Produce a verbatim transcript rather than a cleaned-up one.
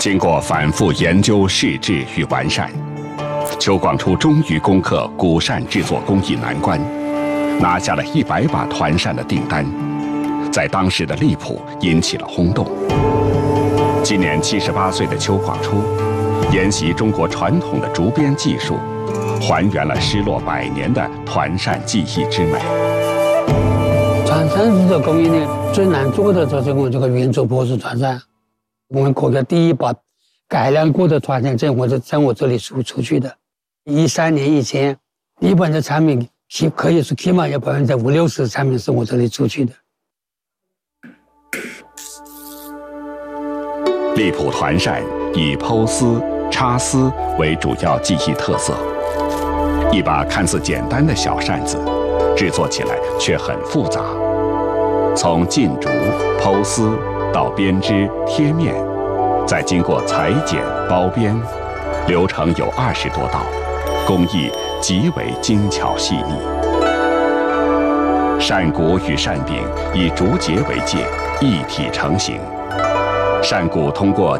经过反复研究、试制与完善，邱广初终于攻克古扇制作工艺难关，拿下了一百把团扇的订单，在当时的荔浦引起了轰动。今年七十八岁的邱广初，沿袭中国传统的竹编技术，还原了失落百年的团扇技艺之美。 团扇制作工艺呢，最难做的就是我这个圆珠波式团扇。我们国家第一把改良过的团扇在我这在我这里输出去的。一三年以前，日本的产品起可以是起码有百分之五六十的产品是我这里出去的。 荔浦团扇以剖丝、插丝为主要技艺特色，一把看似简单的小扇子，制作起来却很复杂。从进竹、剖丝到编织、贴面，再经过裁剪、包边，流程有二十多道，工艺极为精巧细腻。扇骨与扇柄以竹节为界，一体成型。扇骨通过